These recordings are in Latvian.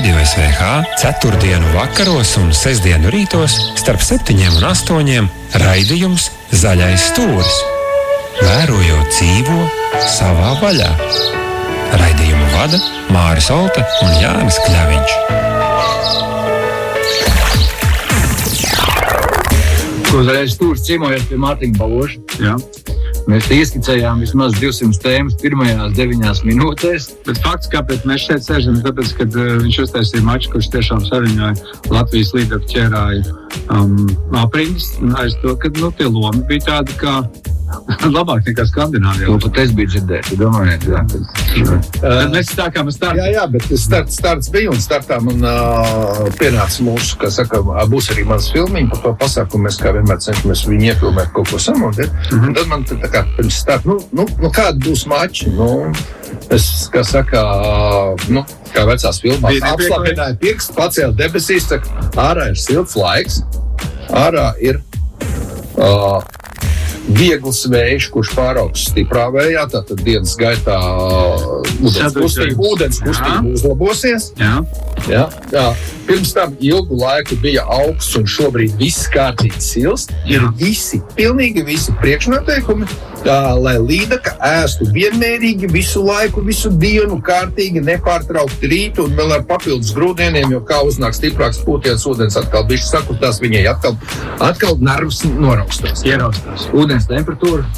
Radio SVH ceturtdienu vakaros un sestdienu rītos starp 7 un 8 raidījums Zaļais stūris. Vērojot dzīvo savā vaļā. Raidījumu vada Māris Olta un Jānis Kļaviņš. Ko Zaļais stūris ciemojas pie Mārtiņa Baloša. Jā. Mēs ieskicējām vismaz 200 tēmas pirmajās 9 minūtēs. Bet fakts, kāpēc mēs šeit sēžam, tāpēc, kad viņš uztaisīja maču, kurš tiešām saviņoja Latvijas līderu ķērāju aprindis, aiz to, ka tie lomi bija tādi kā labāk nekā Skandināvijā. To pat es biju dzirdēt, domājiet. Tad mēs stākām startu. Jā, bet starts bija un startā man pienāca mūsu, kā saka, būs arī mans filmiņi par to pasākumu. Mēs kā vienmēr cenšamies viņu iefilmēt kaut ko samodēt. Un tad man tā kā pirms starta, kāda būs mači? Es, kā saka, kā vecās filmās, apslapināju pirkstu, pacēlu debesīs, saka, ārā ir silts laiks, ārā ir viegls vējš, kurš pāraugs stiprā vējā, tātad dienas gaitā ūdens kustība uzlabosies. Jā. Pirms tam ilgu laiku bija augsts un šobrīd viss kārtīgi silst. Ir pilnīgi visi priekšnoteikumi, lai līdaka ēstu vienmērīgi visu laiku, visu dienu, kārtīgi, nepārtraukti rītu un vēl ar papildus grūdieniem, jo kā uznāk stiprāks pūtiens, ūdens atkal bišķi sakustās, viņai atkal nervs noraustās. Ieraustās. Ūdens temperatūra?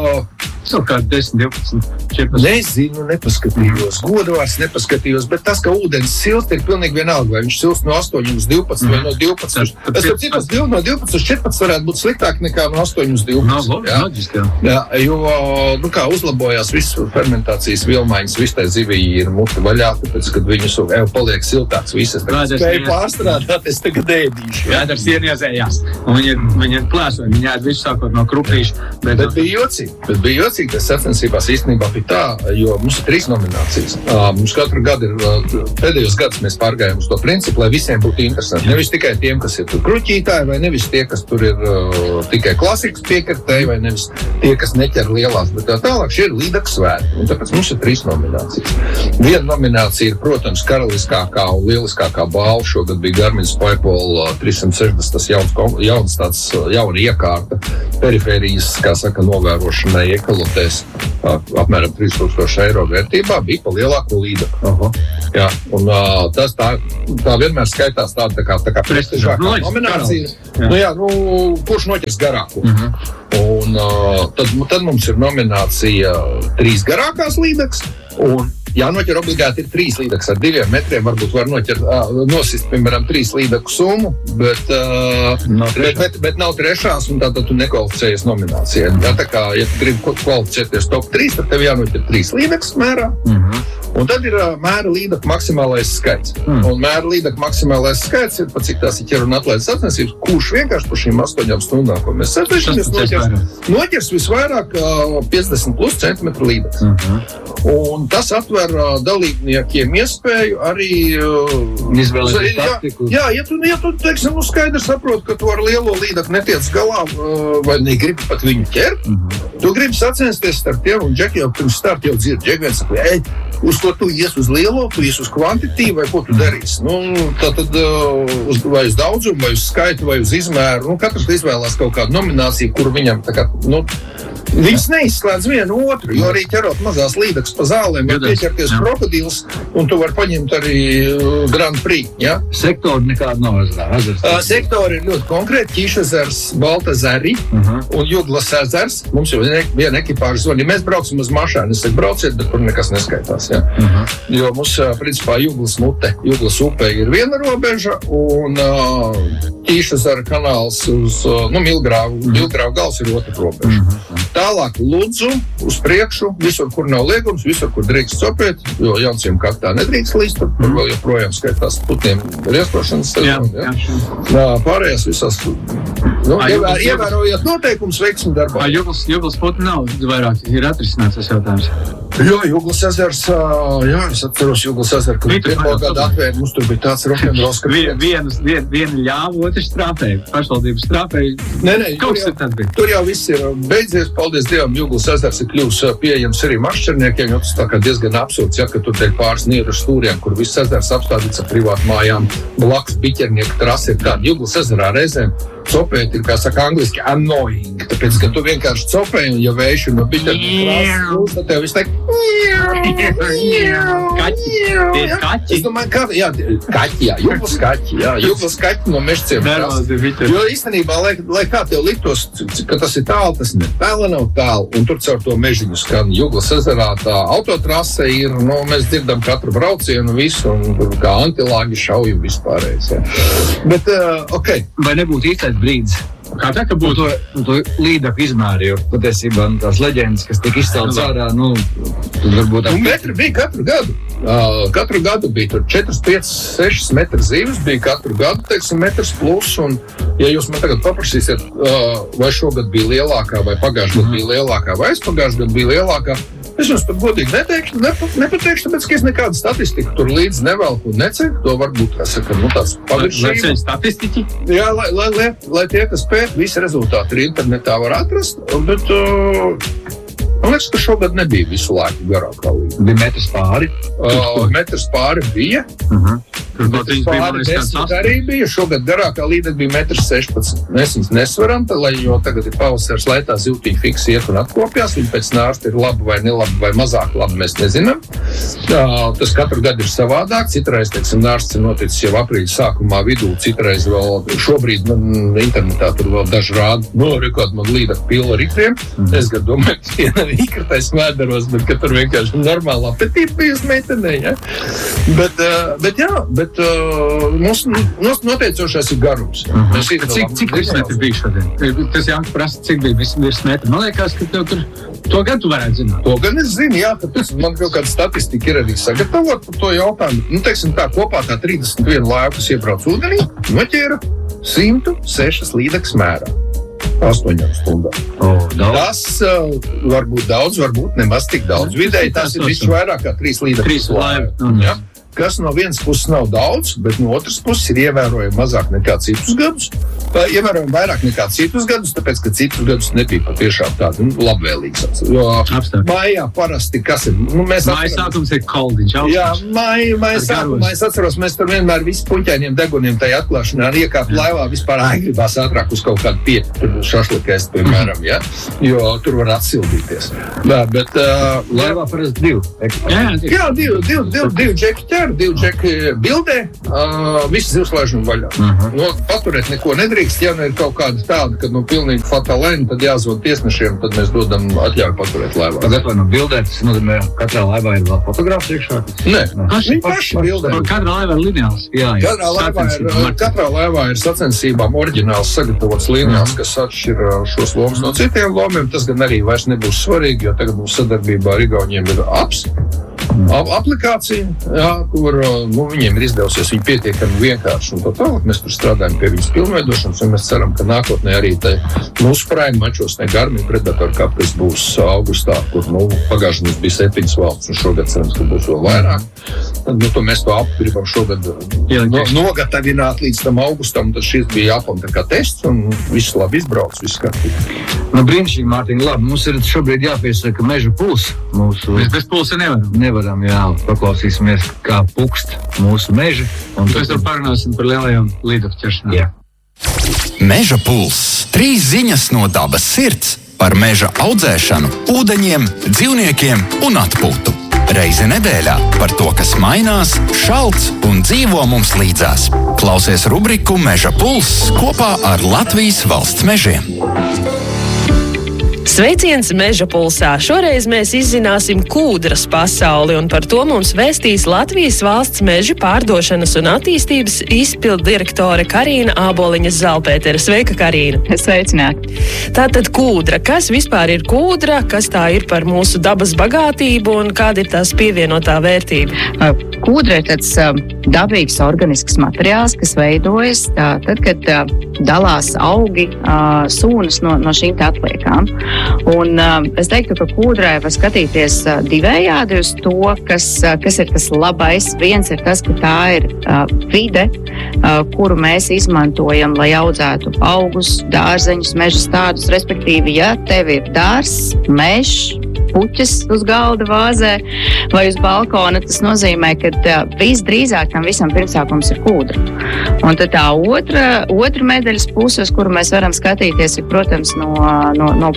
Kā 10, 12, 14. Nezinu, nepaskatījos, godvārds nepaskatījos, bet tas, ka ūdens silst, ir pilnīgi vienalga, vai viņš silst no 8 uz 12 vai no 12. Es saprotu, no 12 uz 14 varētu būt sliktāk nekā no 8 uz 12. Loģiski, jā, jo, kā uzlabojās visu fermentācijas vilmaiņas, viss tai zivī ir muti vaļā, tāpēc, kad viņus paliek siltāks, visas spēju pārstrādāt, es tagad ēdīšu. Jā, ar sieniezējās. Un viņi ir plēsoņi, viņi ēd visu sākot no krupīša. Bet bija jocīgi, tas sacensībās īstenībā bija tā, jo mums ir 3 nominācijas. Mums katru gadu pēdējos gadus mēs pārgājām uz to principu, lai visiem būtu interesanti. Nevis tikai tiem, kas ir tur kruķītāji, vai nevis tie, kas tur ir tikai klasikas piekartēji, vai nevis tie, kas neķer lielās, bet tālāk šie ir līdakas svētki. Un tāpēc mums ir 3 nominācijas. Viena nominācija ir, protams, karaliskākā un lieliskākā balva. Šogad bija Garmin Spypole 360, tas jauns tāds jauna iekārta perifērijas, kā saka, novērošanai ekolotēs apmēram 3000 eiro vērtībā, bija pa lielāko līdaku. Jā, un tas tā vienmēr skaitās tā kā prestižākā nominācija. Kurš noķers garāko? Un tad mums ir nominācija 3 garākās līdakas, un jānoķer obligāti ir 3 līdakas ar 2 metriem, varbūt var nosist, piemēram, 3 līdaku summu, bet nav trešās, un tātad tu nekvalificējies nominācijai. Jā, tā kā, ja tu gribi kvalificēties top 3, tad tev jānoķer 3 līdakas mērā. Un tad ir mēra līdaku maksimālais skaits. Un mēra līdaku maksimālais skaits ir, pat cik tās ir ķer un atlaides sacensības, kurš vienkārši par šīm 8 stundām, ko mēs sacensības, noķers visvairāk 50 plus centimetru līdakas. Un tas atver dalībniekiem iespēju arī izvēlēties taktiku. Ja tu teiksim, skaidri saproti, ka tu ar lielo līdaku netiec galā vai negribi pat viņu ķert, tu gribi sacensties starp tiem un Džeki jau pirms starta jau dzird. Džeki viens saka, uz ko tu ies uz lielo, tu ies uz kvantitīvu vai ko tu darīsi? Tātad vai uz daudzumu, vai uz skaitu, vai uz izmēru. Katrs izvēlās kaut kādu nomināciju, kuru viņam tā kā, viņš neizslēdz vienu otru, jo arī ķerot mazās līdakas pa zālēm, var pieķerties krokodils, un tu var paņemt arī Grand Prix, ja? Sektori nekāda nav ezers. Sektori ir ļoti konkrēti, Ķīšezers, Baltazari un Juglas ezers. Mums jau viena ekipāža zvana, ja mēs braucam uz mašāni, es saku, brauciet, bet tur nekas neskaitās, ja? Jo mums, principā, Juglas upe ir viena robeža, un Ķīšezera kanāls uz Milgrāvu gals ir otra robeža. Tālāk Ludzu uz priekšu, visur, kur nav liegums, visur, kur drīkst copēt, jo jaunciem kaktā nedrīkst līst, tur vēl joprojām skaitās putniem riestošanas sezonu. Pārējās visās, ievērojot noteikums veiksmi darbā. Juglas puti nav vairāk, ir atrisināts tas jautājums. Jo, Juglas ezers, es atceros Juglas ezeru, kad pirmo gadu atvērt, mums tur bija tāds rock'n'rolls, ka viena ļāva, Katrs strāpēja, pašvaldības strāpēja. Nē, Kaut kas tad bija. Tur jau viss ir beidzies, paldies Dievam, Juglas ezers ir kļuvis pieejams arī mašķerniekiem, jo tas tā kā diezgan absurds, ja, ka tur dēļ pāris nieru stūriem, kur viss ezers apstādīts ar privātu mājām, blakus biķernieku trasi ir tāda. Juglas ezerā reizēm copēt ir, kā saka angliski, annoying, tāpēc, ka tu vienkārši copēji, un ja vējši no biķernieku trasi, tad tev viss teik, Kaķi. Es domāju, ka, Juglas kaķi no mežciem. Jo īstenībā, lai kā tev liktos, ka tas ir tālu, tas ne tālu nav tālu, un tur caur to mežiņu skan Juglas ezerā tā autotrase ir, mēs dzirdam katru braucienu visu, un kā antilāgi šauju vispārējais. Ja. Bet, Vai nebūtu īstais brīdis? Kā tā, ka būtu To līdaku izmēri, jo patiesībā tās leģendas, kas tiek izceltas ārā, tur varbūt... metri bija katru gadu. Katru gadu bija tur 4, 5, 6 metri zīves, bija katru gadu, teiksim, metrs plus, un ja jūs man tagad paprasīsiet, vai šogad bija lielākā, vai pagājušajā gadu bija lielākā, vai aizpagājušajā gadu bija lielākā, es jums pat godīgi nepateikšu, tāpēc, ka es nekādu statistiku tur līdz nevelku un neceļu, to varbūt, kā saka, tāds paviršība. Lai ceļ statistiķi? Jā, lai tie, kas pēt, visi rezultāti ir internetā var atrast, bet man liekas, ka šogad nebija visu laiku garākā līdzi. Bija metrs pāri? Metrs pāri bija. Metrs pāri 10 arī bija. Šogad garākā līdzi bija 1,16 m. Mēs viņus nesvaram, jo tagad ir pavasars, lai tā ziltiņa fiksi iet un atkopjās. Viņa pēc nārsta ir laba vai nelaba vai mazāk laba, mēs nezinām. Tas katru gadu ir savādāk. Citreiz, teiksim, nārsts ir noticis jau aprīļa sākumā vidū, citreiz vēl šobrīd man internetā tur vēl daži rāda, rekord man līdaka pila ar ikriem. Es gan domāju, ka tie nav ikratais mēdaros, bet ka tur vienkārši normālā apetīte bijusi meitenē, ja? Bet mums noteicošais ir garums. Cik virsmetri bija šodien? Tas Janka prasa, cik bija virsmetri. Man liekas, ka tev tur to gan tu varētu zināt. To gan es zinu, jā, tāpēc man kaut kāda statistika ir arī sagatavot par to jautājumu. Teiksim tā, kopā tā 31 laiva, kas iebrauc ūdenī, noķēra 106 līdakas mērā. 8 stundām. Tas varbūt daudz, varbūt nemaz tik daudz. Vidēji tas ir viss vairāk kā 3 līdakas laiva. Ja? Kas no vienas puses nav daudz, bet no otras puses ir ievērojami mazāk nekā citus gadus. Ievērojami vairāk nekā citus gadus, tāpēc, ka citus gadus nebija patiešām tādi labvēlīgs. Jo mājā parasti, kas ir? Māja sākums ir koldiņš. Jā, māja sākumā es atceros, mēs tur vienmēr visi puņķainiem deguniem tajā atklāšanā iekāpt laivā vispār gribās ātrāk uz kaut kādu pietu, tur šašlikēs, piemēram, ja? Jo tur var atsildīties. Bet laivā parasti 2. Jā, 2 džeki ķer, 2 džeki bildē, visi zivslaižumi vaļā. Paturēt neko nedrīkst, ja ir kaut kāda tāda, kad pilnīgi fatalēni, tad jāzvod tiesnešiem, tad mēs dodam atļauju paturēt laivā. Tad vai bildē, tas nozīmē, katrā laivā ir vēl fotogrāfs iekšā? Nē, viņi paši bildē. Katrā laivā ir lineāls. Katrā laivā ir sacensībām oriģināls sagatavots lineāls, kas atšķir šos lomus no citiem lomiem. Tas gan arī vairs nebūs svarīgi, jo tagad mums sadarbībā ar Igauniem ir aplikācija, jā, kur viņiem ir izdevusies, viņi pietiekami vienkārši un tālāk. Mēs tur strādājam pie viņas pilnveidošanas, un mēs ceram, ka nākotnē arī mūsu prime mačos Garmin Predator Cup būs augustā, kur pagājušajā mums bija 7 valsts, un šogad cerams, ka būs vēl vairāk. Tad, to mēs to gribam šogad nogatavināt līdz tam augustam, tad šis bija jāpam tā kā tests, un viss labi izbrauc, viss kārtīgi. Brīnišķīgi, Mārtiņ, labi, mums ir šobrīd jāpiesaka meža puls. Mēs bez pulsa nevaram, jā, paklausīsimies, kā pukst mūsu meži. Un mēs tur parunāsim par lielajām līdaku ķeršanām. Jā. Meža puls. 3 ziņas no dabas sirds par meža audzēšanu, ūdeņiem, dzīvniekiem un atpūtu. Reizi nedēļā par to, kas mainās, šalts un dzīvo mums līdzās. Klausies rubriku Meža puls kopā ar Latvijas valsts mežiem. Sveiciens Meža pulsā! Šoreiz mēs izzināsim kūdras pasauli, un par to mums vēstīs Latvijas valsts meža pārdošanas un attīstības izpildu direktore Karīna Āboliņa-Zalpētere. Sveika, Karīna! Sveicināti! Tātad kūdra. Kas vispār ir kūdra, kas tā ir par mūsu dabas bagātību un kāda ir tās pievienotā vērtība? Kūdra ir tāds dabīgs organisks materiāls, kas veidojas tad, kad dalās augi sūnas no šīm atliekām. Un es teiktu, ka kūdrai var skatīties divējādi uz to, kas ir tas labais. Viens ir tas, ka tā ir vide, kuru mēs izmantojam, lai audzētu augus, dārzeņus, meža stādus. Respektīvi, ja tev ir dārzs, mežs, puķes uz galda vāzē vai uz balkona, tas nozīmē, ka visdrīzāk tam visam pirmsākums ir kūdra. Un tad tā otra medaļas puse, uz kuru mēs varam skatīties, ir, protams, no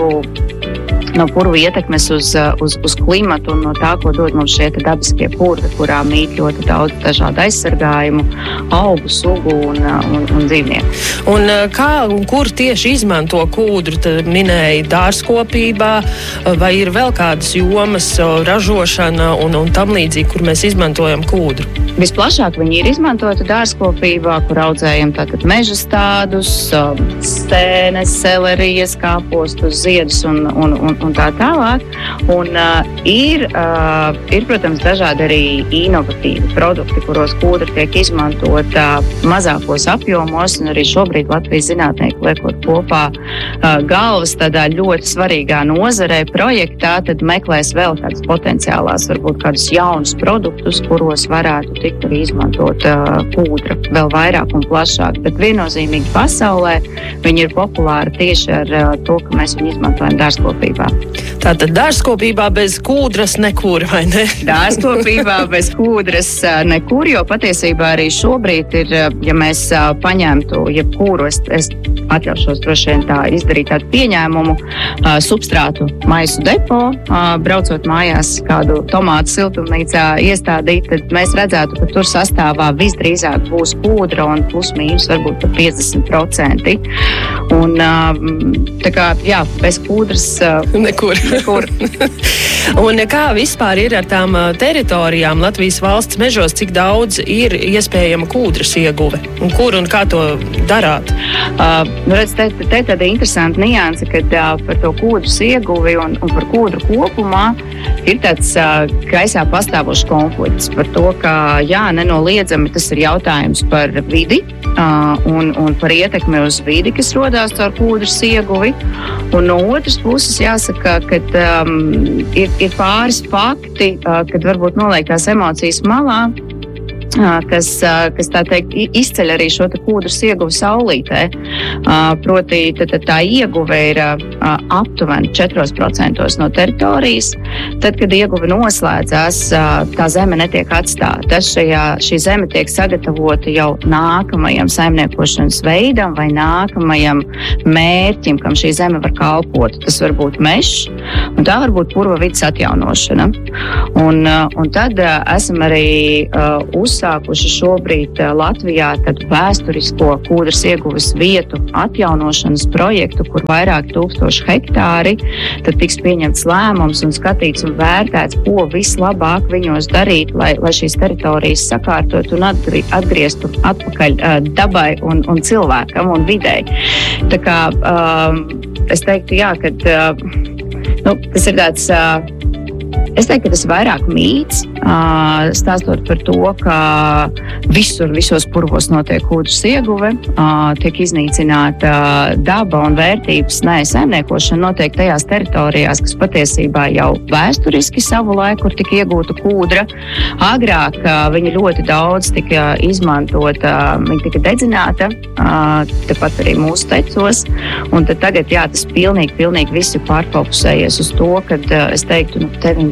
purvu ietekmes uz klimatu un no tā, ko dod mums šie dabiskie purvi, kurā mīt ļoti daudz dažādu aizsargājumu, augu, sugu un dzīvnieku. Un kā un kur tieši izmanto kūdru? Tad minēja dārzkopībā, vai ir vēl kādas jomas, ražošana un tam līdzīgi, kur mēs izmantojam kūdru? Visplašāk viņi ir izmantoti dārzkopībā, kur audzējam tātad meža stādus, sēnes, selerijas, kāpostus, ziedus un tā tālāk. Un ir, protams, dažādi arī inovatīvi produkti, kuros kūdra tiek izmantota mazākos apjomos, un arī šobrīd Latvijas zinātnieki liekot kopā galvas tādā ļoti svarīgā nozarē projektā, tad meklēs vēl kādas potenciālās, varbūt kādus jaunus produktus, kuros varētu tikt arī izmantot kūdra vēl vairāk un plašāk. Bet viennozīmīgi pasaulē viņi ir populāri tieši ar to, ka mēs viņu izmantojam dārzkopībā. Tātad dārzkopībā bez kūdras nekur, vai ne? Dārzkopībā bez kūdras nekur, jo patiesībā arī šobrīd ir, ja mēs paņemtu jebkuru, es atļaušos droši vien tā izdarīt tādu pieņēmumu, substrātu maisu depo, braucot mājās kādu tomātu siltumnīcā iestādīt, tad mēs redzētu, ka tur sastāvā visdrīzāk būs kūdra un plus mīnus varbūt par 50%. Un tā kā, jā, bez kūdras nekur. Un kā vispār ir ar tām teritorijām Latvijas valsts mežos, cik daudz ir iespējama kūdras ieguve? Un kur un kā to darāt? Redz, te tāda interesanta nianse, kad par to kūdras ieguvi un par kūdru kopumā ir tāds gaisā pastāvošs konflikts par to, ka jā, nenoliedzami tas ir jautājums par vidi un par ietekmi uz vidi, kas rodās caur kūdras ieguvi. Un no otras puses jāsaka, ka ir pāris fakti, kad varbūt noliek tās emocijas malā, kas tā teikt izceļ arī šo kūdras ieguvi saulītē. Proti, tā ieguve ir aptuveni 4% no teritorijas. Tad, kad ieguve noslēdzās, tā zeme netiek atstāta. Šī zeme tiek sagatavota jau nākamajam saimniekošanas veidam vai nākamajam mērķim, kam šī zeme var kalpot. Tas var būt mežs, un tā var būt purva vidas atjaunošana. Un tad esam arī uzsākuši šobrīd Latvijā vēsturisko kūdras ieguves vietu atjaunošanas projektu, kur vairāk 1000 hektāri, tad tiks pieņemts lēmums un skatīts un vērtēts, ko vislabāk viņos darīt, lai šīs teritorijas sakārtot un atgrieztu atpakaļ dabai un cilvēkam un videi. Tā kā es teiktu, jā, ka tas ir tāds... Es teiktu, ka tas ir vairāk mīts, stāstot par to, ka visos purvos notiek kūdras ieguve, tiek iznīcināta daba un vērtības. Nē, saimniekošana notiek tajās teritorijās, kas patiesībā jau vēsturiski savu laiku tika iegūta kūdra. Agrāk viņa ļoti daudz tika izmantota, viņa tika dedzināta, tepat arī mūsu tecos, un tad tagad, jā, tas pilnīgi viss ir pārfokusējies uz to, kad es teiktu,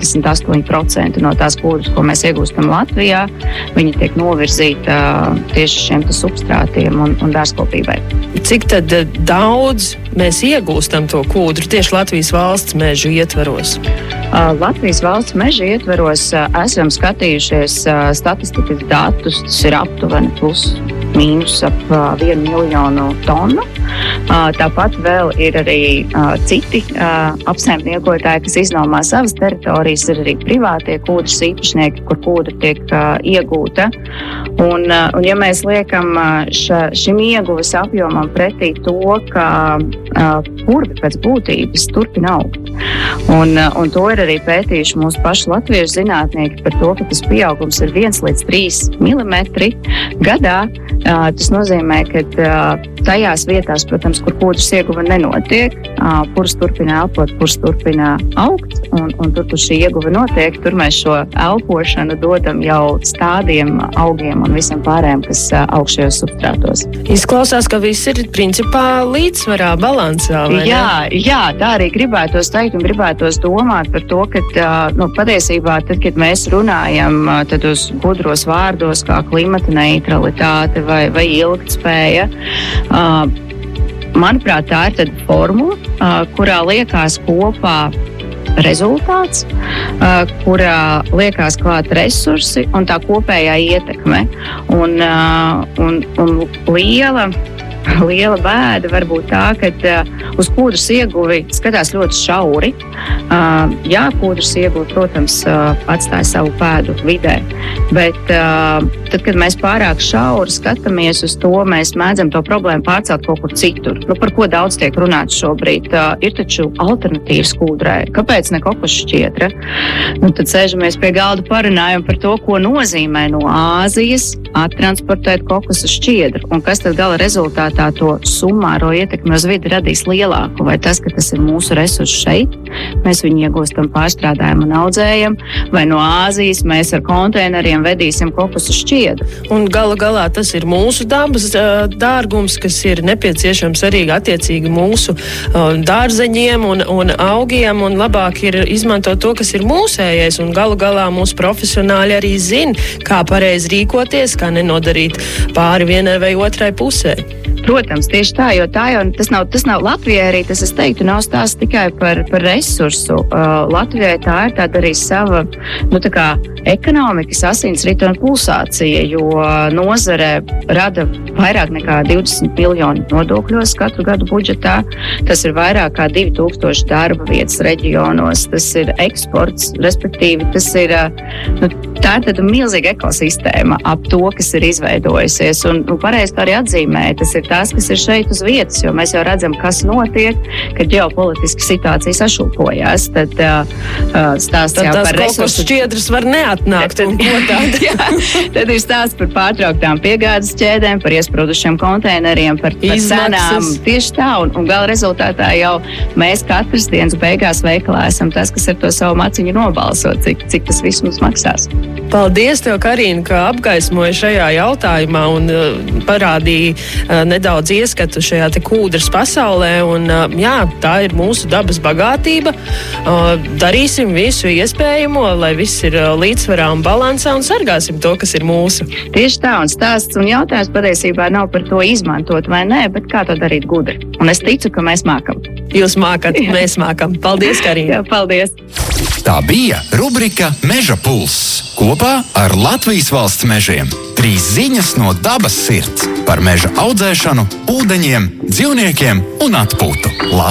98% no tās kūdras, ko mēs iegūstam Latvijā, viņi tiek novirzīta tieši šiem substrātiem un dārzkopībai. Cik tad daudz mēs iegūstam to kūdru tieši Latvijas valsts mežu ietveros? Latvijas valsts meža ietveros esam skatījušies statistikas datus, tas ir aptuveni plus mīnus ap 1 miljonu tonu. Tāpat vēl ir arī citi apsaimniekotāji, kas iznomā savas teritorijas, ir arī privātie kūdras īpašnieki, kur kūdra tiek iegūta. Un ja mēs liekam šim ieguves apjomam pretī to, ka purvi pēc būtības turpina augt. Un to ir arī pētījuši mūsu paši latviešu zinātnieki par to, ka tas pieaugums ir 1 līdz 3 milimetri gadā. Tas nozīmē, ka tajās vietās, protams, kur kūdras ieguva nenotiek, purs turpina elpot, purs turpina augt, un tur, kur šī ieguva notiek, tur mēs šo elpošanu dodam jau stādiem, augiem un visam pārējiem, kas aug šajos substrātos. Izklausās, ka viss ir principā līdzsvarā, balansā, vai ne? Jā, tā arī gribētos teikt un gribētos domāt par to, ka patiesībā, tad, kad mēs runājam tad uz gudros vārdos kā klimata neutralitāte vai ilgtspēja, manuprāt, tā ir tad formula, kurā liekās kopā rezultāts, kurā liekās klāt resursi un tā kopējā ietekme. Un liela bēda var būt tā, ka uz kūdras ieguvi skatās ļoti šauri. Jā, kūdras ieguvi, protams, atstāja savu pēdu vidē, bet tad, kad mēs pārāk šauri skatāmies uz to, mēs mēdzam to problēmu pārcelt kaut kur citur. Par ko daudz tiek runāts šobrīd? Ir taču alternatīvas kūdrai. Kāpēc ne kokošu šķiedra? Tad sēžamies pie galda, parunājam par to, ko nozīmē no Āzijas attransportēt kokosu šķiedru un kas tad gala rezultātā to summāro ietekmi uz vidi radīs lielāku, vai tas, ka tas ir mūsu resurss šeit, mēs viņu iegūstam, pārstrādājam un audzējam, vai no Āzijas mēs ar konteineriem vedīsim kokosu šķiedru. Un galā tas ir mūsu dabas dārgums, kas ir nepieciešams arī attiecīgi mūsu dārzeņiem un augiem, un labāk ir izmantot to, kas ir mūsējais, un galā mūsu profesionāļi arī zina, kā pareizi rīkoties, kā nenodarīt pāri vienai vai otrai pusē. Protams, tieši tā, jo tas nav Latvijai arī, tas es teiktu, nav stāsts tikai par resursu. Latvijai tā ir tāda arī sava, ekonomikas asinsrita un pulsācija, jo nozare rada vairāk nekā 20 miljonu nodokļos katru gadu budžetā. Tas ir vairāk kā 2000 darba vietas reģionos, tas ir eksports, respektīvi tas ir, tā ir tāda milzīga ekosistēma ap to, kas ir izveidojusies. Un pareizi to arī atzīmēja, tas ir tās, kas ir šeit uz vietas, jo mēs jau redzam, kas notiek, kad ģeopolitiska situācija sašūpojās. Tad stāsts jau par resursu šķiedras var neatnākt. Tad ir stāsts par pārtrauktām piegādes ķēdēm, par iesprūdušiem konteineriem, par cenām. Tieši tā, un gala rezultātā jau mēs katras dienas beigās veikalā esam tas, kas ar to savu maciņu nobalso, cik tas viss mums maksās. Paldies tev, Karīna, ka apgaismoja šajā jautājumā un parādīja nedaudz ieskatu šajā te kūdras pasaulē. Un, jā, tā ir mūsu dabas bagātība. Darīsim visu iespējamo, lai viss ir līdzsvarā un balansā, un sargāsim to, kas ir mūsu. Tieši tā, un stāsts un jautājums patiesībā nav par to izmantot vai nē, bet kā to darīt gudri. Un es ticu, ka mēs mākam. Jūs mākat, mēs mākam. Paldies, Karīna. Jā, paldies. Tā bija rubrika Meža pulss kopā ar Latvijas valsts mežiem. 3 ziņas no dabas sirds par meža audzēšanu, ūdeņiem, dzīvniekiem un atpūtu.